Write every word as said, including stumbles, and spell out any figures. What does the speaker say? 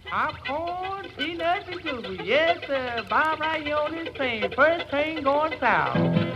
Popcorn, peanuts, and gooey. Yes, sir. Bob right here on this train. First train going south.